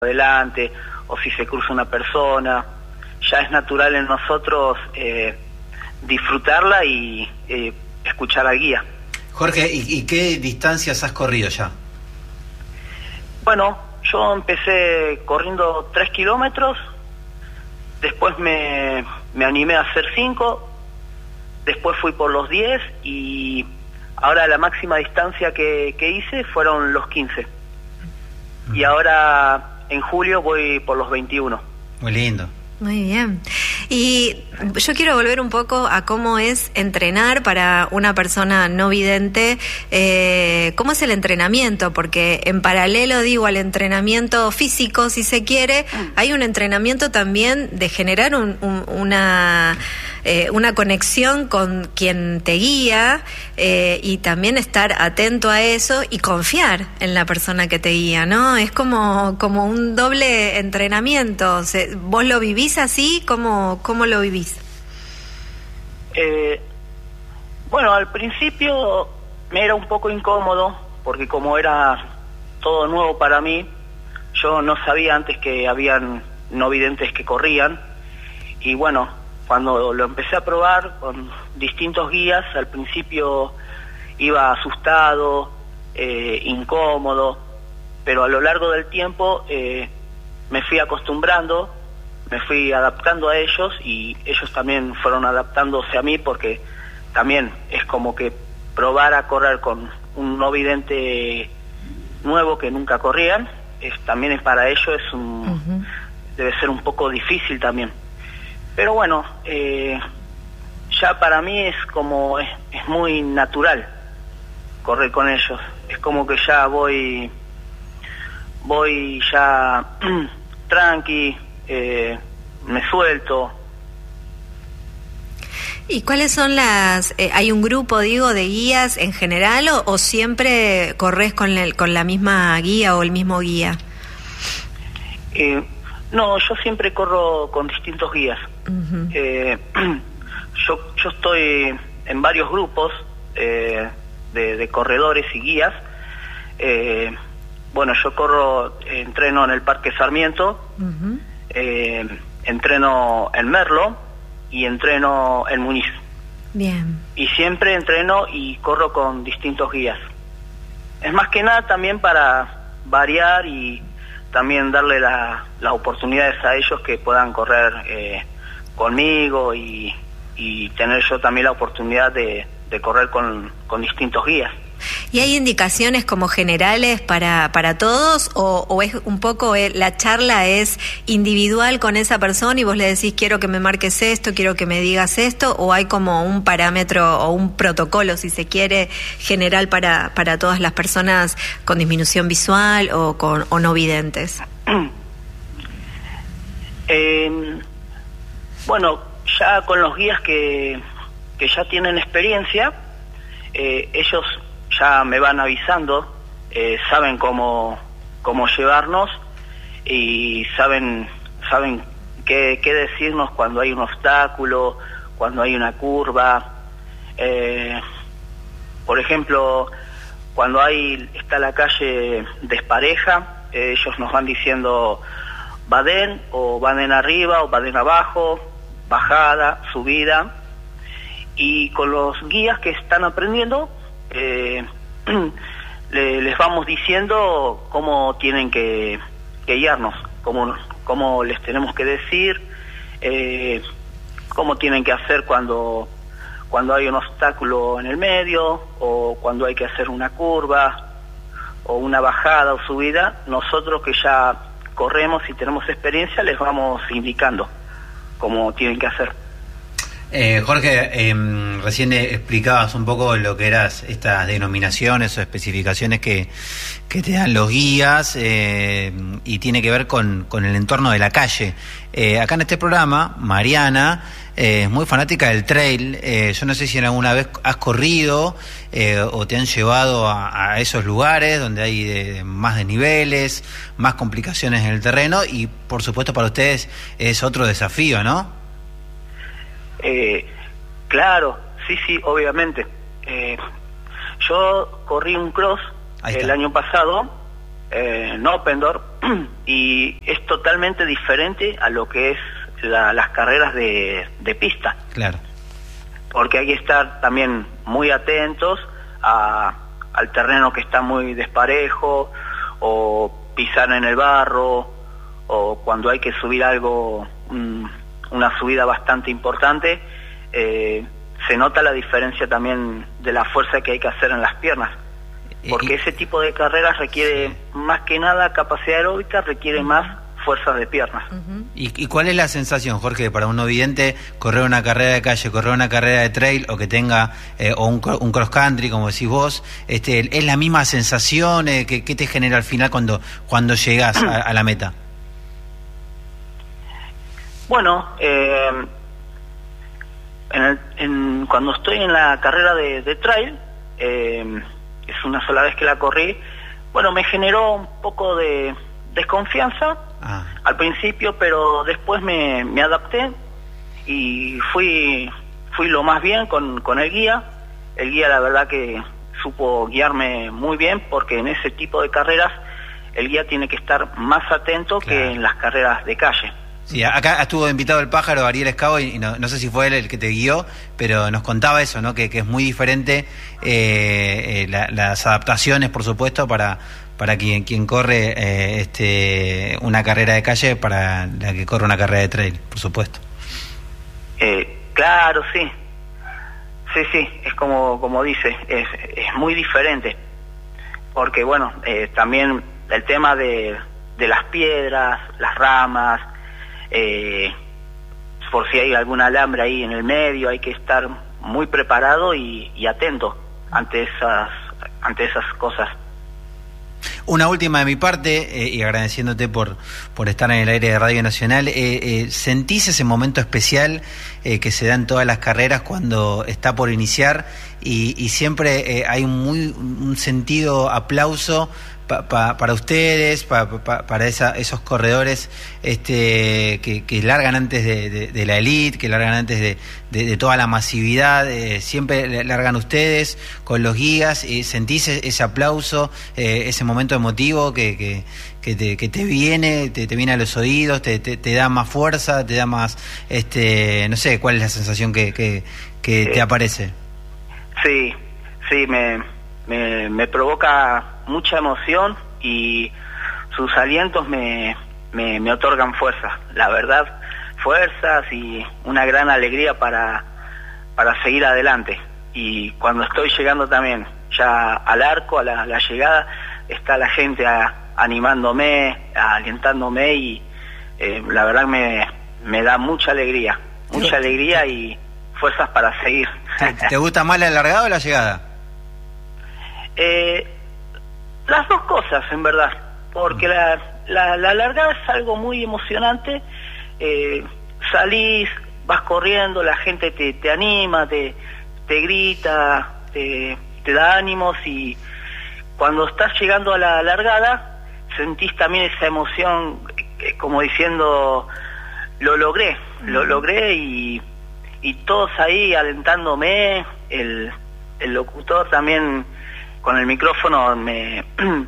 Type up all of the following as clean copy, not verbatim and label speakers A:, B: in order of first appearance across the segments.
A: adelante, o si se cruza una persona. Ya es natural en nosotros disfrutarla y escuchar al guía.
B: Jorge, ¿y qué distancias has corrido ya?
A: Bueno, yo empecé corriendo 3 kilómetros, después me animé a hacer 5, después fui por los 10 y ahora la máxima distancia que hice fueron los 15. Y ahora en julio voy por los 21.
B: Muy lindo.
C: Muy bien. Y yo quiero volver un poco a cómo es entrenar para una persona no vidente. ¿Cómo es el entrenamiento? Porque en paralelo, digo, al entrenamiento físico, si se quiere, hay un entrenamiento también de generar una conexión con quien te guía y también estar atento a eso y confiar en la persona que te guía, ¿no? Es como un doble entrenamiento. ¿Vos lo vivís así? ¿Cómo lo vivís?
A: Bueno, al principio me era un poco incómodo porque como era todo nuevo para mí, yo no sabía antes que habían no videntes que corrían y bueno, cuando lo empecé a probar con distintos guías, al principio iba asustado, incómodo, pero a lo largo del tiempo me fui acostumbrando, me fui adaptando a ellos y ellos también fueron adaptándose a mí porque también es como que probar a correr con un no vidente nuevo que nunca corrían, también es para ellos debe ser un poco difícil también. Pero bueno, ya para mí es como, es muy natural correr con ellos. Es como que ya voy ya tranqui, me suelto.
C: ¿Y cuáles son hay un grupo, digo, de guías en general o siempre corres con la misma guía o el mismo guía?
A: No, yo siempre corro con distintos guías. Yo estoy en varios grupos de corredores y guías. Bueno, yo entreno en el Parque Sarmiento, entreno en Merlo y entreno en Muñiz.
C: Bien. Y
A: siempre entreno y corro con distintos guías. Es más que nada también para variar y también darle las oportunidades a ellos que puedan correr conmigo y tener yo también la oportunidad de correr con distintos guías.
C: ¿Y hay indicaciones como generales para todos o es un poco la charla es individual con esa persona y vos le decís quiero que me marques esto, quiero que me digas esto, o hay como un parámetro o un protocolo, si se quiere, general para todas las personas con disminución visual o no videntes?
A: Bueno, ya con los guías que ya tienen experiencia, ellos ya me van avisando, saben cómo llevarnos y saben qué decirnos cuando hay un obstáculo, cuando hay una curva. Por ejemplo, cuando está la calle despareja, ellos nos van diciendo badén o badén arriba o badén abajo, bajada, subida, y con los guías que están aprendiendo les vamos diciendo cómo tienen que guiarnos, cómo les tenemos que decir, cómo tienen que hacer cuando hay un obstáculo en el medio o cuando hay que hacer una curva o una bajada o subida. Nosotros que ya corremos y tenemos experiencia les vamos indicando cómo tienen que hacer.
B: Jorge, recién explicabas un poco lo que eran estas denominaciones o especificaciones que te dan los guías y tiene que ver con el entorno de la calle. Acá en este programa, Mariana es muy fanática del trail. Yo no sé si en alguna vez has corrido o te han llevado a esos lugares donde hay más desniveles, más complicaciones en el terreno y por supuesto para ustedes es otro desafío, ¿no?
A: Claro, sí, obviamente. Yo corrí un cross el año pasado, en Oppendorf, y es totalmente diferente a lo que es las carreras de pista.
B: Claro.
A: Porque hay que estar también muy atentos al terreno que está muy desparejo, o pisar en el barro, o cuando hay que subir algo, una subida bastante importante, se nota la diferencia también de la fuerza que hay que hacer en las piernas. Porque ese tipo de carreras requiere más que nada capacidad aeróbica, requiere más fuerzas de piernas.
B: ¿Y cuál es la sensación, Jorge, para un no vidente correr una carrera de calle, correr una carrera de trail, o que tenga o un cross country, como decís vos? ¿Es la misma sensación? ¿Qué te genera al final cuando llegás a la meta?
A: Bueno, cuando estoy en la carrera de trail, es una sola vez que la corrí, bueno, me generó un poco de desconfianza al principio, pero después me adapté y fui lo más bien con el guía. El guía, la verdad que supo guiarme muy bien, porque en ese tipo de carreras el guía tiene que estar más atento, claro, que en las carreras de calle.
B: Sí, acá estuvo invitado el pájaro Ariel Escavo, y no sé si fue él el que te guió, pero nos contaba eso, ¿no? Que es muy diferente las adaptaciones, por supuesto, para quien corre una carrera de calle, para la que corre una carrera de trail, por supuesto.
A: Claro, sí. Sí, es como dice, es muy diferente. Porque, bueno, también el tema de las piedras, las ramas, por si hay algún alambre ahí en el medio, hay que estar muy preparado y atento ante esas cosas.
B: Una última de mi parte, y agradeciéndote por estar en el aire de Radio Nacional. ¿Sentís ese momento especial que se da en todas las carreras cuando está por iniciar, y siempre hay un sentido aplauso para ustedes, para esos corredores que largan antes de la elite, que largan antes de toda la masividad? Siempre largan ustedes con los guías, y sentís ese aplauso, ese momento emotivo que te viene a los oídos, te da más fuerza, te da más, no sé, ¿cuál es la sensación que te aparece?
A: Sí, me provoca mucha emoción, y sus alientos me otorgan fuerzas, la verdad, fuerzas y una gran alegría para seguir adelante. Y cuando estoy llegando también ya al arco, a la llegada, está la gente animándome, alientándome, y la verdad me da mucha alegría y fuerzas para seguir.
B: ¿Te gusta más la largada o la llegada?
A: Las dos cosas, en verdad, porque la largada es algo muy emocionante. Salís, vas corriendo, la gente te anima, te grita, te da ánimos, y cuando estás llegando a la largada sentís también esa emoción, como diciendo, lo logré, y todos ahí alentándome. El locutor también con el micrófono me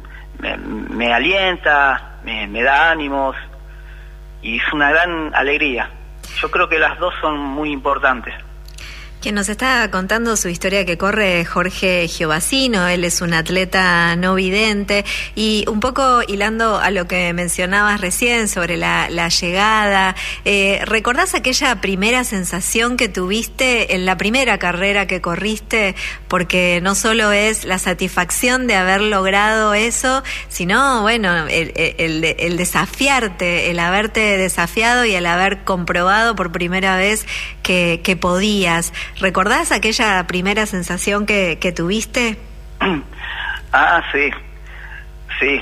A: alienta, me da ánimos, y es una gran alegría. Yo creo que las dos son muy importantes.
C: Quien nos está contando su historia que corre, Jorge Giovacino. Él es un atleta no vidente, y un poco hilando a lo que mencionabas recién sobre la llegada, ¿recordás aquella primera sensación que tuviste en la primera carrera que corriste? Porque no solo es la satisfacción de haber logrado eso, sino, bueno, el desafiarte, el haberte desafiado y el haber comprobado por primera vez que podías. ¿Recordás aquella primera sensación que tuviste?
A: Sí,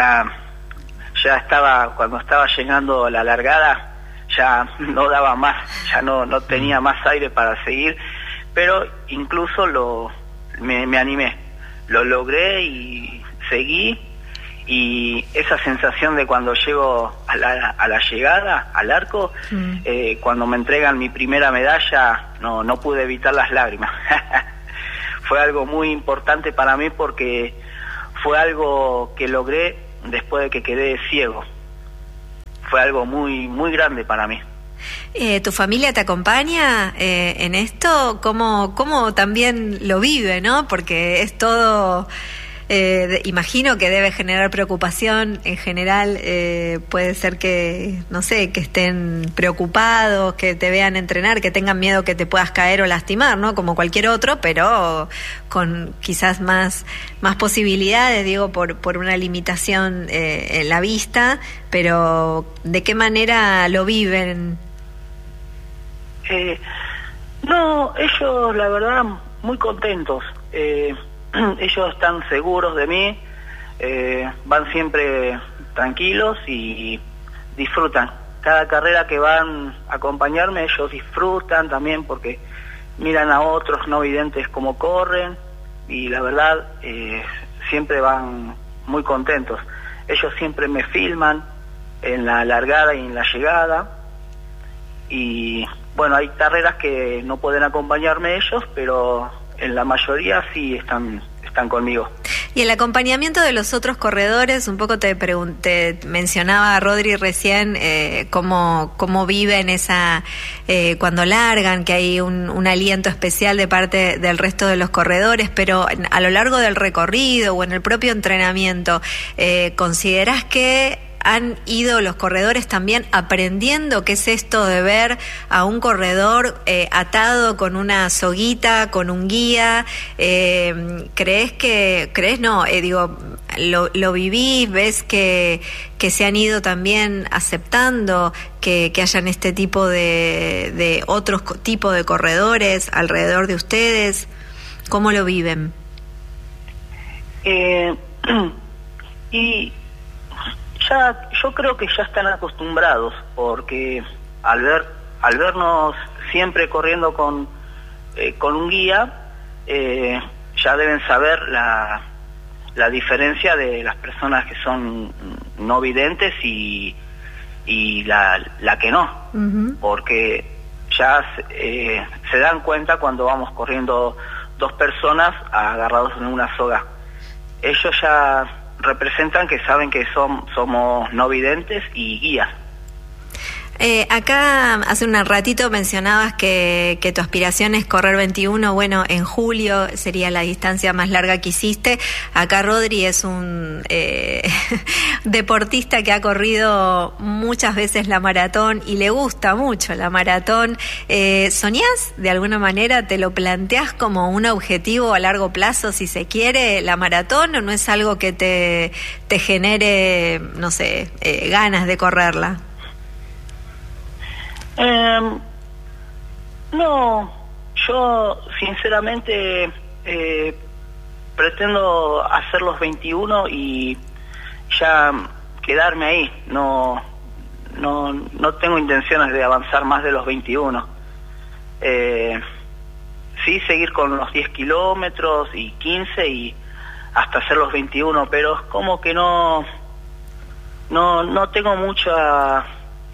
A: cuando estaba llegando a la largada, ya no daba más, ya no tenía más aire para seguir, pero incluso me animé, lo logré y seguí. Y esa sensación de cuando llego a la llegada, al arco, cuando me entregan mi primera medalla, no pude evitar las lágrimas. Fue algo muy importante para mí, porque fue algo que logré después de que quedé ciego. Fue algo muy, muy grande para mí.
C: ¿Tu familia te acompaña en esto? ¿Cómo también lo vive, no? Porque es todo... imagino que debe generar preocupación en general. Puede ser que, no sé, que estén preocupados, que te vean entrenar, que tengan miedo que te puedas caer o lastimar, ¿no? Como cualquier otro, pero con quizás más posibilidades, digo, por una limitación en la vista. Pero ¿de qué manera lo viven?
A: No, ellos, la verdad, muy contentos. Ellos están seguros de mí, van siempre tranquilos y disfrutan. Cada carrera que van a acompañarme, ellos disfrutan también porque miran a otros no videntes cómo corren y la verdad siempre van muy contentos. Ellos siempre me filman en la largada y en la llegada y bueno, hay carreras que no pueden acompañarme ellos, pero en la mayoría sí están conmigo.
C: Y el acompañamiento de los otros corredores, un poco te mencionaba Rodri recién cómo viven esa cuando largan, que hay un aliento especial de parte del resto de los corredores, pero a lo largo del recorrido o en el propio entrenamiento, ¿considerás que han ido los corredores también aprendiendo qué es esto de ver a un corredor atado con una soguita, con un guía? ¿Lo vivís? ¿Ves que se han ido también aceptando que hayan este tipo de otros tipos de corredores alrededor de ustedes? ¿Cómo lo viven?
A: Yo creo que ya están acostumbrados, porque al vernos siempre corriendo con un guía, ya deben saber la diferencia de las personas que son no videntes y la que no, porque ya se dan cuenta cuando vamos corriendo dos personas agarrados en una soga. Ellos ya representan que saben que somos no videntes y guías.
C: Acá hace un ratito mencionabas que tu aspiración es correr 21, bueno, en julio sería la distancia más larga que hiciste. Acá Rodri es un deportista que ha corrido muchas veces la maratón y le gusta mucho la maratón. ¿Soñás de alguna manera, te lo planteás como un objetivo a largo plazo, si se quiere, la maratón, o no es algo que te genere, no sé, ganas de correrla?
A: No, yo sinceramente pretendo hacer los 21 y ya quedarme ahí. No tengo intenciones de avanzar más de los 21. Sí, seguir con los 10 kilómetros y 15 y hasta hacer los 21, pero es como que no tengo mucha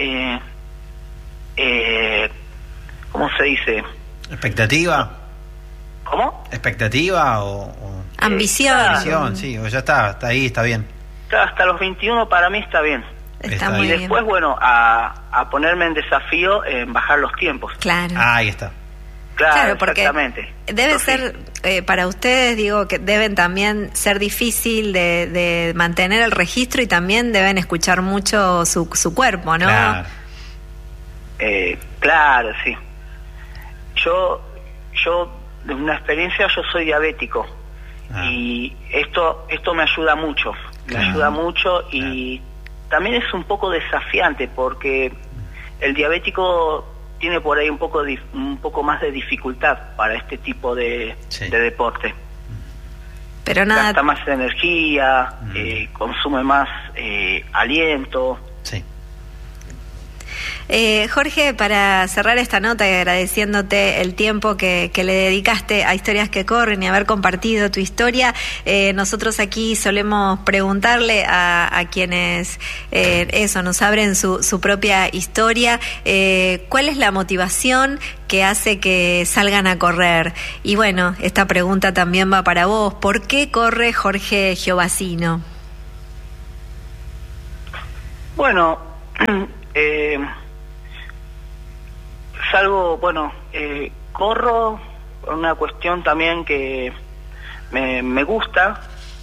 A: ¿cómo se dice?
B: ¿Expectativa?
A: ¿Cómo?
B: ¿Expectativa o
C: ambición?
B: Ambición, sí, o ya está ahí, está bien.
A: Hasta los 21 para mí está bien.
C: Está muy
A: y después,
C: bien.
A: Bueno, a ponerme en desafío en bajar los tiempos.
C: Claro.
B: Ahí está.
A: Claro,
C: porque
A: exactamente.
C: Debe
A: Entonces,
C: ser, para ustedes, digo, que deben también ser difícil de mantener el registro y también deben escuchar mucho su cuerpo, ¿no?
B: Claro.
A: Claro, sí. Yo de una experiencia, yo soy diabético y esto me ayuda mucho, y también es un poco desafiante porque el diabético tiene por ahí un poco más de dificultad para este tipo de deporte.
C: Pero nada,
A: gasta más energía, consume más aliento.
B: Sí.
C: Jorge, para cerrar esta nota y agradeciéndote el tiempo que le dedicaste a Historias que Corren y haber compartido tu historia, nosotros aquí solemos preguntarle a quienes nos abren su propia historia, ¿cuál es la motivación que hace que salgan a correr? Y bueno, esta pregunta también va para vos. ¿Por qué corre Jorge Giovacino?
A: Bueno, salgo, corro por una cuestión también que me gusta,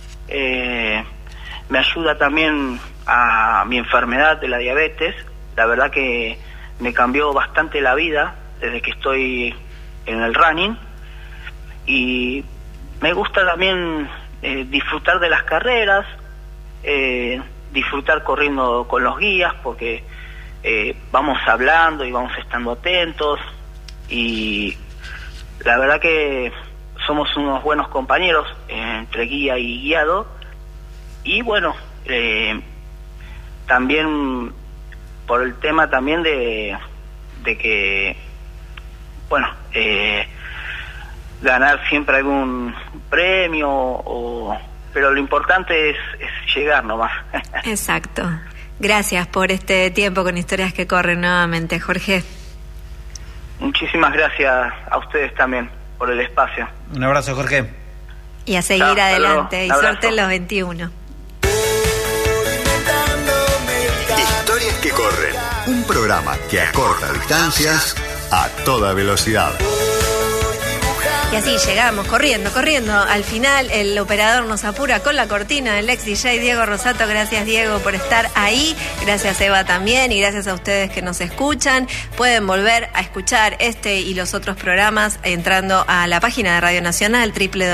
A: me ayuda también a mi enfermedad de la diabetes. La verdad que me cambió bastante la vida desde que estoy en el running, y me gusta también disfrutar de las carreras, disfrutar corriendo con los guías, porque vamos hablando y vamos estando atentos, y la verdad que somos unos buenos compañeros entre guía y guiado. Y bueno, también por el tema también de que ganar siempre algún premio, pero lo importante es llegar nomás.
C: Exacto. Gracias por este tiempo con Historias que Corren nuevamente, Jorge.
A: Muchísimas gracias a ustedes también por el espacio.
B: Un abrazo, Jorge.
C: Y a seguir adelante, y suerte en los 21.
D: Historias que Corren, un programa que acorta distancias a toda velocidad.
C: Y así llegamos, corriendo. Al final el operador nos apura con la cortina, el ex DJ Diego Rosato. Gracias, Diego, por estar ahí. Gracias, Eva, también. Y gracias a ustedes que nos escuchan. Pueden volver a escuchar este y los otros programas entrando a la página de Radio Nacional,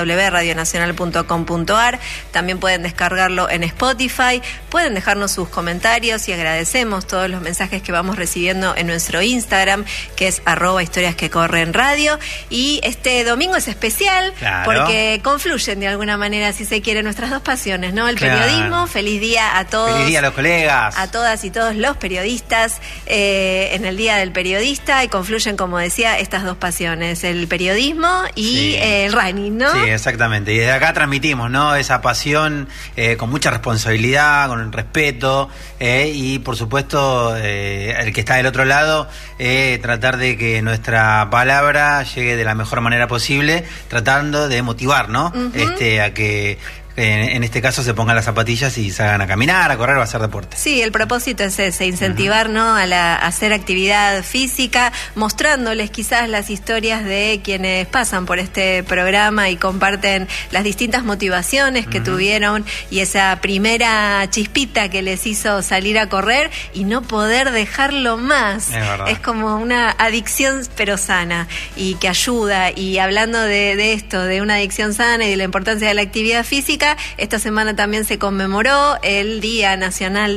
C: www.radionacional.com.ar. También pueden descargarlo en Spotify. Pueden dejarnos sus comentarios y agradecemos todos los mensajes que vamos recibiendo en nuestro Instagram, que es @historiasquecorrenradio. Y este domingo es especial, claro, porque confluyen de alguna manera, si se quiere, nuestras dos pasiones, ¿no? El periodismo. Feliz día a todos.
B: Feliz día a los colegas.
C: A todas y todos los periodistas en el Día del Periodista, y confluyen, como decía, estas dos pasiones, el periodismo y el running, ¿no?
B: Sí, exactamente. Y desde acá transmitimos, ¿no? Esa pasión con mucha responsabilidad, con respeto, y por supuesto el que está del otro lado, tratar de que nuestra palabra llegue de la mejor manera posible, tratando de motivar, ¿no? Uh-huh. A que en este caso se pongan las zapatillas y salgan a caminar, a correr o a hacer deporte.
C: Sí, el propósito es ese, incentivar, uh-huh, ¿no? a hacer actividad física, mostrándoles quizás las historias de quienes pasan por este programa y comparten las distintas motivaciones que, uh-huh, tuvieron, y esa primera chispita que les hizo salir a correr y no poder dejarlo más. Es como una adicción pero sana, y que ayuda. Y hablando de esto, de una adicción sana y de la importancia de la actividad física, esta semana también se conmemoró el Día Mundial,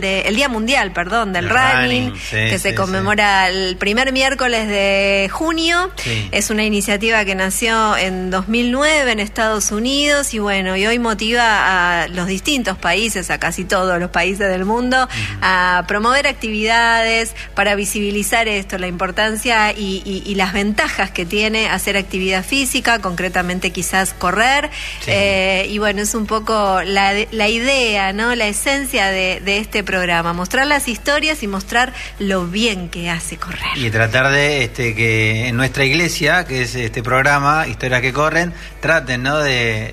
C: del running, que se conmemora el primer miércoles de junio. Sí. Es una iniciativa que nació en 2009 en Estados Unidos, y bueno, y hoy motiva a los distintos países, a casi todos los países del mundo, uh-huh, a promover actividades para visibilizar esto, la importancia y las ventajas que tiene hacer actividad física, concretamente quizás correr. Sí. Y bueno, es un poco la idea, ¿no? La esencia de este programa, mostrar las historias y mostrar lo bien que hace correr.
B: Y tratar de que en nuestra iglesia, que es este programa, Historias que Corren, traten, ¿no?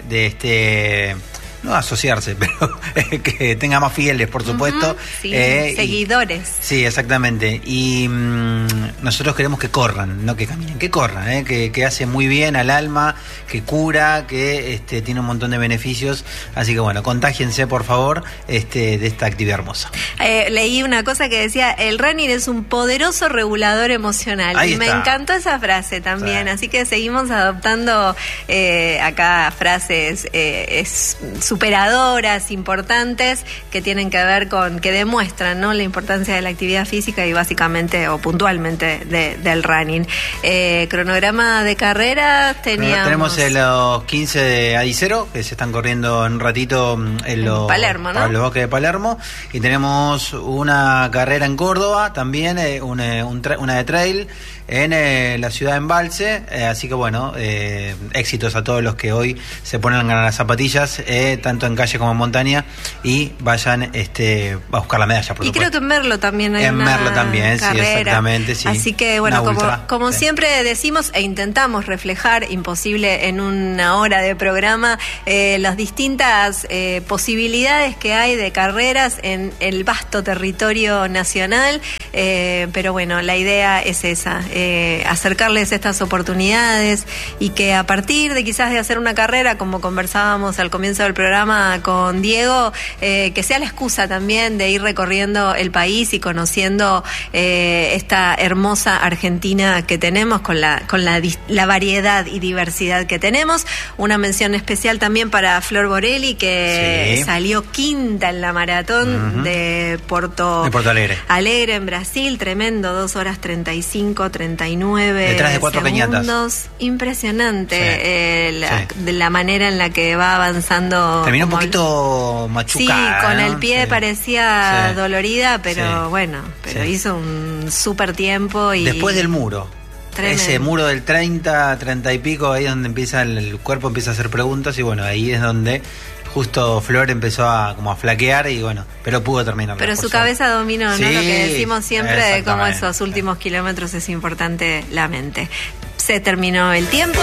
B: No asociarse, pero que tenga más fieles, por supuesto.
C: Uh-huh, sí, seguidores.
B: Sí, exactamente. Y nosotros queremos que corran, no que caminen, que corran, que hace muy bien al alma, que cura, que tiene un montón de beneficios. Así que bueno, contágiense, por favor, de esta actividad hermosa.
C: Leí una cosa que decía: el running es un poderoso regulador emocional. Ahí está. Me encantó esa frase también. Sí. Así que seguimos adoptando acá frases superadoras, importantes, que tienen que ver con, que demuestran, ¿no?, la importancia de la actividad física y básicamente o puntualmente del running. Cronograma de carrera tenemos
B: los 15 de Adicero, que se están corriendo en un ratito en
C: Palermo, ¿no?
B: Los bosques de Palermo, y tenemos una carrera en Córdoba también, una de trail en la ciudad de Embalse, así que bueno, éxitos a todos los que hoy se ponen a ganar las zapatillas, tanto en calle como en montaña, y vayan a buscar la medalla, por
C: y
B: supuesto.
C: creo que en Merlo también hay una
B: Merlo también,
C: carrera.
B: sí, exactamente, sí.
C: Así que, bueno, como
B: sí.
C: siempre decimos e intentamos reflejar, imposible en una hora de programa, las distintas posibilidades que hay de carreras en el vasto territorio nacional, pero bueno, la idea es esa, acercarles estas oportunidades, y que a partir de quizás de hacer una carrera, como conversábamos al comienzo del programa con Diego, que sea la excusa también de ir recorriendo el país y conociendo esta hermosa Argentina que tenemos, con la variedad y diversidad que tenemos. Una mención especial también para Flor Borelli, que salió quinta en la maratón de Porto Alegre en Brasil, tremendo, 2 horas 35, 39
B: detrás de 4
C: segundos.
B: peñatas.
C: Impresionante de la manera en la que va avanzando.
B: Terminó un poquito machucada.
C: Sí, con el pie parecía dolorida, pero
B: bueno,
C: hizo un súper tiempo. Y
B: después del muro.
C: Tremendo.
B: Ese muro del 30 y pico, ahí es donde empieza el cuerpo empieza a hacer preguntas, y bueno, ahí es donde justo Flor empezó a flaquear, y bueno, pero pudo terminar.
C: Pero su cabeza dominó, ¿no? Lo que decimos siempre de cómo esos últimos kilómetros es importante la mente. Se terminó el tiempo.